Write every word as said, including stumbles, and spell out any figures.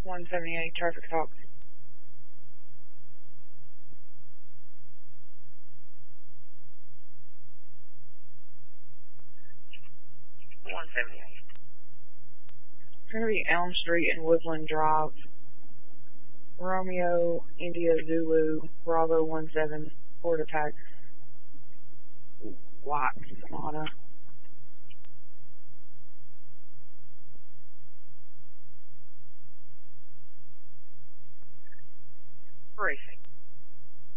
one seventy-eight, traffic stop. one seventy-eight. It's going to be Elm Street and Woodland Drive. Romeo, India, Zulu, Bravo one seven, Port Attack, White, Sonata. Racing.